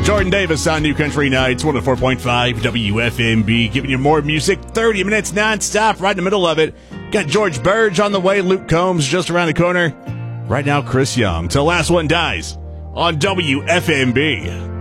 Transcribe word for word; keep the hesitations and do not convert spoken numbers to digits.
Jordan Davis on New Country Nights, one oh four point five W F M B, giving you more music, thirty minutes nonstop, right in the middle of it. Got George Burge on the way, Luke Combs just around the corner. Right now, Chris Young, till last one dies on W F M B.